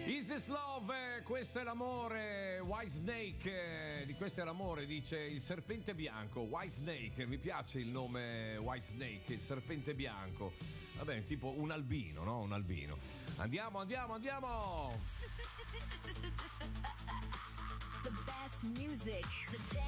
Is this love? Questo è l'amore. White Snake, di questo è l'amore, dice il serpente bianco. White Snake, mi piace il nome White Snake, il serpente bianco. Vabbè, tipo un albino, no? Un albino. Andiamo. The best music, the dance.